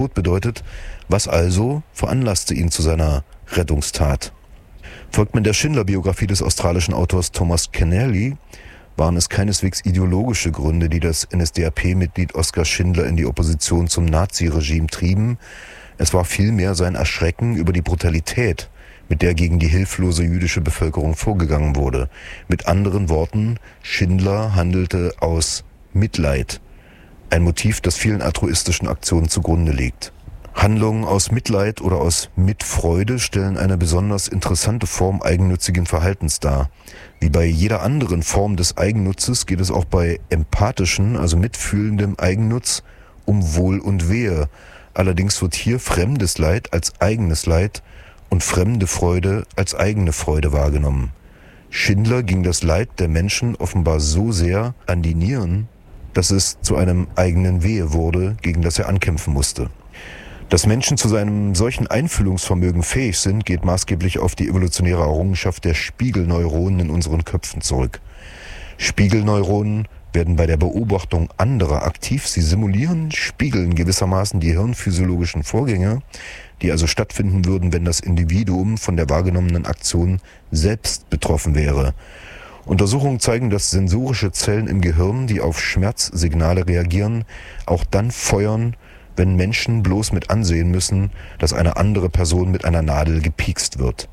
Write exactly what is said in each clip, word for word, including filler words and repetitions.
Tod bedeutet. Was also veranlasste ihn zu seiner Rettungstat? Folgt man der Schindler-Biografie des australischen Autors Thomas Keneally, waren es keineswegs ideologische Gründe, die das N S D A P-Mitglied Oskar Schindler in die Opposition zum Naziregime trieben. Es war vielmehr sein Erschrecken über die Brutalität, mit der gegen die hilflose jüdische Bevölkerung vorgegangen wurde. Mit anderen Worten, Schindler handelte aus Mitleid, ein Motiv, das vielen altruistischen Aktionen zugrunde liegt. Handlungen aus Mitleid oder aus Mitfreude stellen eine besonders interessante Form eigennützigen Verhaltens dar. Wie bei jeder anderen Form des Eigennutzes geht es auch bei empathischen, also mitfühlendem Eigennutz um Wohl und Wehe. Allerdings wird hier fremdes Leid als eigenes Leid und fremde Freude als eigene Freude wahrgenommen. Schindler ging das Leid der Menschen offenbar so sehr an die Nieren, dass es zu einem eigenen Wehe wurde, gegen das er ankämpfen musste. Dass Menschen zu seinem solchen Einfühlungsvermögen fähig sind, geht maßgeblich auf die evolutionäre Errungenschaft der Spiegelneuronen in unseren Köpfen zurück. Spiegelneuronen werden bei der Beobachtung anderer aktiv. Sie simulieren, spiegeln gewissermaßen die hirnphysiologischen Vorgänge, die also stattfinden würden, wenn das Individuum von der wahrgenommenen Aktion selbst betroffen wäre. Untersuchungen zeigen, dass sensorische Zellen im Gehirn, die auf Schmerzsignale reagieren, auch dann feuern, wenn Menschen bloß mit ansehen müssen, dass eine andere Person mit einer Nadel gepiekst wird.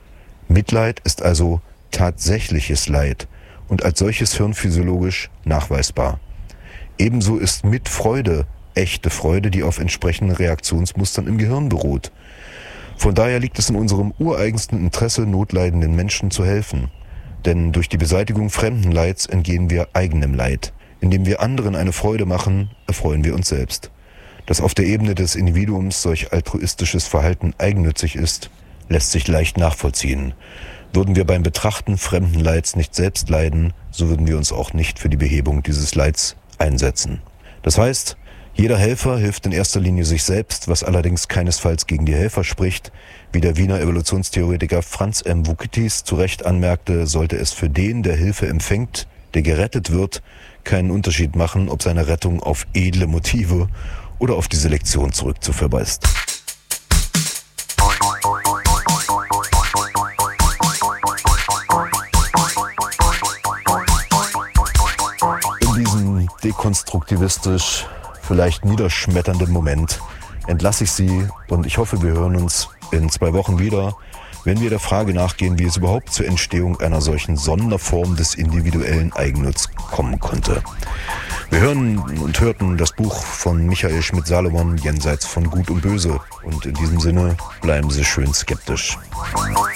Mitleid ist also tatsächliches Leid und als solches hirnphysiologisch nachweisbar. Ebenso ist Mitfreude echte Freude, die auf entsprechenden Reaktionsmustern im Gehirn beruht. Von daher liegt es in unserem ureigensten Interesse, notleidenden Menschen zu helfen. Denn durch die Beseitigung fremden Leids entgehen wir eigenem Leid. Indem wir anderen eine Freude machen, erfreuen wir uns selbst. Dass auf der Ebene des Individuums solch altruistisches Verhalten eigennützig ist, lässt sich leicht nachvollziehen. Würden wir beim Betrachten fremden Leids nicht selbst leiden, so würden wir uns auch nicht für die Behebung dieses Leids einsetzen. Das heißt, jeder Helfer hilft in erster Linie sich selbst, was allerdings keinesfalls gegen die Helfer spricht. Wie der Wiener Evolutionstheoretiker Franz M. Vukitis zu Recht anmerkte, sollte es für den, der Hilfe empfängt, der gerettet wird, keinen Unterschied machen, ob seine Rettung auf edle Motive oder auf die Selektion zurückzuführbar ist. In diesem dekonstruktivistisch, vielleicht niederschmetternden Moment entlasse ich Sie und ich hoffe, wir hören uns in zwei Wochen wieder, wenn wir der Frage nachgehen, wie es überhaupt zur Entstehung einer solchen Sonderform des individuellen Eigennutz kommen konnte. Wir hören und hörten das Buch von Michael Schmidt-Salomon, Jenseits von Gut und Böse. Und in diesem Sinne bleiben Sie schön skeptisch.